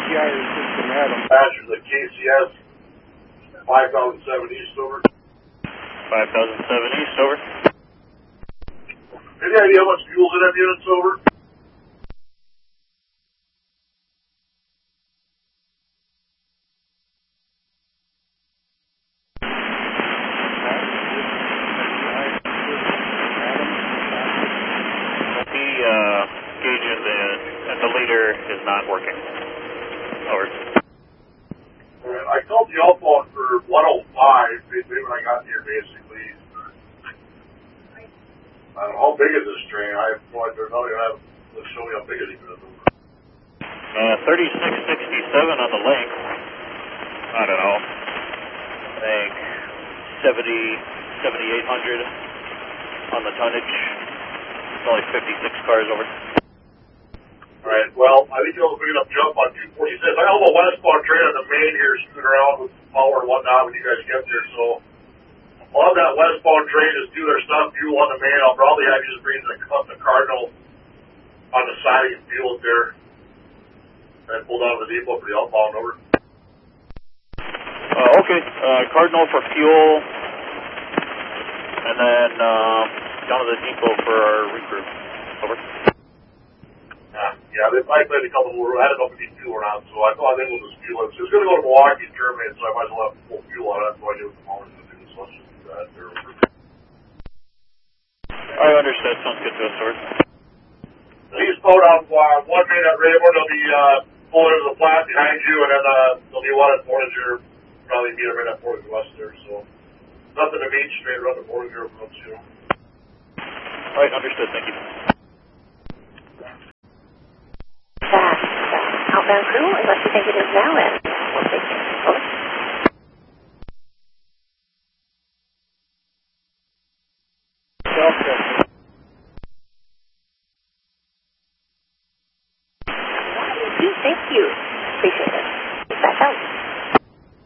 KCI or System Adam. Passenger, the KCS 5007 East, over. 5007 East, over. Any idea how much fuel's in that unit, over? Gauge and the leader is not working. Over. I called the outbound for 105, maybe when I got here, basically. I don't know, how big is this train? I have no idea. Let's show me how big it is. 3667 on the length. I don't know. I think 7,800 on the tonnage. It's only 56 cars, over. Alright, well, I think you'll bring enough jump on 246. I know the westbound train on the main here is screwing around with power and whatnot when you guys get there, so I'll have that westbound train just do their stuff, fuel on the main. I'll probably have you just bring the Cardinal on the side and fuel it there and pull down to the depot for the outbound, over. Okay, Cardinal for fuel, and then down to the depot for our regroup, over. Yeah, they might play a couple more. I don't know if we need fuel or not, so I think we'll just fuel it. So it's going to go to Milwaukee, Germany, so I might as well have full fuel on it. That's why I do it tomorrow. So let's just do that there. I understand. Sounds good to us, sir. Please float on 1 minute at Rayburn. They'll be pulling into the flat behind you, and then there'll be one at Portager. Probably meet them right at Portager West there. So nothing to meet, straight around to Portager from you. All right, understood. Thank you. Outbound crew, unless you think it is now, and we'll take it. Over. Thank you. Appreciate it. Back out.